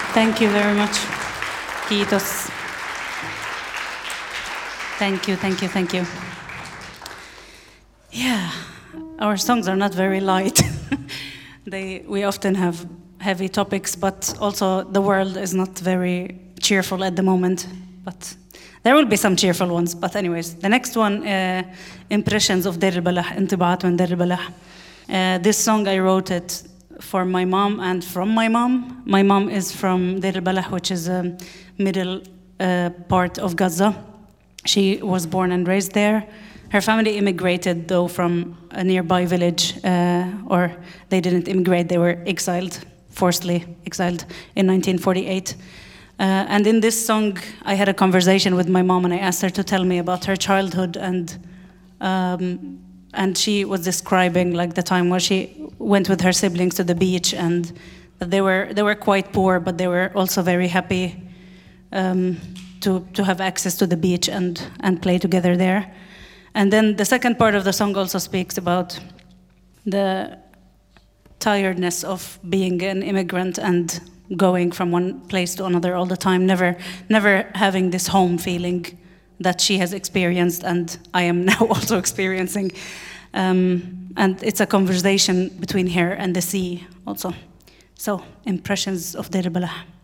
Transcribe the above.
Thank you very much. Kiitos. Thank you, thank you, thank you. Yeah, our songs are not very light. We often have heavy topics, but also the world is not very cheerful at the moment. But there will be some cheerful ones. But anyways, the next one, Impressions of Deir al-Balah, انطباعات من دير البلح. This song I wrote it for my mom and from my mom. My mom is from Deir al-Balah, which is a middle part of Gaza. She was born and raised there. Her family immigrated, though, from a nearby village, or they didn't immigrate, they were exiled, forcibly exiled in 1948. And in this song, I had a conversation with my mom, and I asked her to tell me about her childhood, and she was describing like the time where she went with her siblings to the beach, and they were quite poor, but they were also very happy to have access to the beach and play together there. And then the second part of the song also speaks about the tiredness of being an immigrant and going from one place to another all the time, never having this home feeling that she has experienced and I am now also experiencing. And it's a conversation between her and the sea also. So, Impressions of Deir al-Balah.